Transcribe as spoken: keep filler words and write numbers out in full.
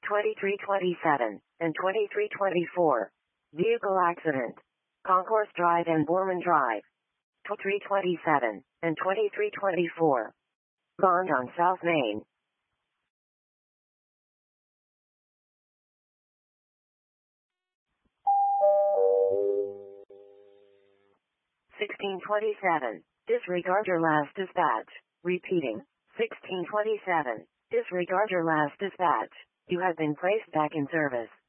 twenty-three twenty-seven, and twenty-three twenty-four. Vehicle accident. Concourse Drive and Borman Drive. twenty-three twenty-seven, and twenty-three twenty-four. Bond on South Main. sixteen twenty-seven. Disregard your last dispatch. Repeating. sixteen twenty-seven. Disregard your last dispatch. You have been placed back in service.